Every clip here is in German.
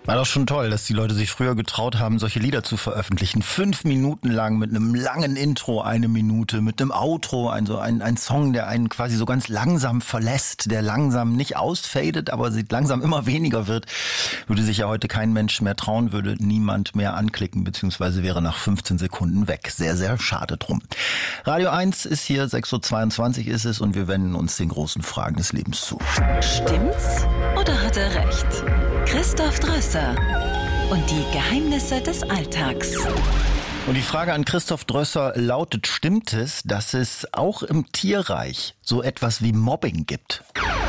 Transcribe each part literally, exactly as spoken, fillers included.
War doch schon toll, dass die Leute sich früher getraut haben, solche Lieder zu veröffentlichen. Fünf Minuten lang mit einem langen Intro, eine Minute, mit einem Outro, ein, so ein, ein Song, der einen quasi so ganz langsam verlässt, der langsam nicht ausfadet, aber langsam immer weniger wird. Würde sich ja heute kein Mensch mehr trauen, würde niemand mehr anklicken, beziehungsweise wäre nach fünfzehn Sekunden weg. Sehr, sehr schade drum. Radio eins ist hier, sechs Uhr zweiundzwanzig ist es und wir wenden uns den großen Fragen des Lebens zu. Stimmt's oder hat er recht? Christoph Drösser und die Geheimnisse des Alltags. Und die Frage an Christoph Drösser lautet, stimmt es, dass es auch im Tierreich so etwas wie Mobbing gibt?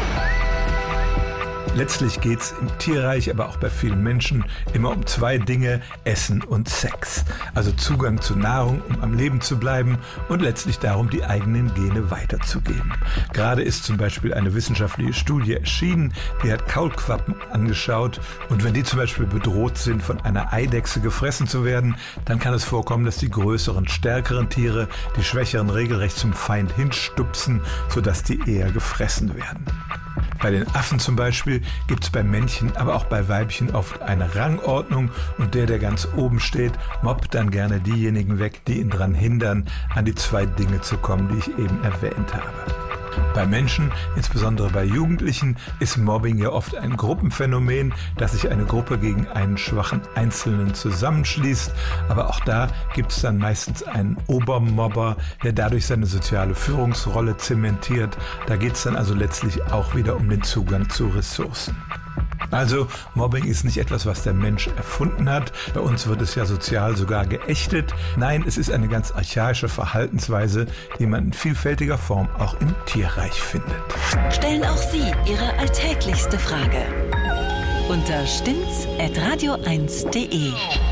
Letztlich geht es im Tierreich, aber auch bei vielen Menschen immer um zwei Dinge, Essen und Sex. Also Zugang zu Nahrung, um am Leben zu bleiben und letztlich darum, die eigenen Gene weiterzugeben. Gerade ist zum Beispiel eine wissenschaftliche Studie erschienen, die hat Kaulquappen angeschaut und wenn die zum Beispiel bedroht sind, von einer Eidechse gefressen zu werden, dann kann es vorkommen, dass die größeren, stärkeren Tiere die schwächeren regelrecht zum Feind hinstupsen, sodass die eher gefressen werden. Bei den Affen zum Beispiel gibt es bei Männchen, aber auch bei Weibchen oft eine Rangordnung und der, der ganz oben steht, mobbt dann gerne diejenigen weg, die ihn daran hindern, an die zwei Dinge zu kommen, die ich eben erwähnt habe. Bei Menschen, insbesondere bei Jugendlichen, ist Mobbing ja oft ein Gruppenphänomen, dass sich eine Gruppe gegen einen schwachen Einzelnen zusammenschließt. Aber auch da gibt es dann meistens einen Obermobber, der dadurch seine soziale Führungsrolle zementiert. Da geht es dann also letztlich auch wieder um den Zugang zu Ressourcen. Also Mobbing ist nicht etwas, was der Mensch erfunden hat. Bei uns wird es ja sozial sogar geächtet. Nein, es ist eine ganz archaische Verhaltensweise, die man in vielfältiger Form auch im Tierreich findet. Stellen auch Sie Ihre alltäglichste Frage unter stimmt's at radio eins punkt de.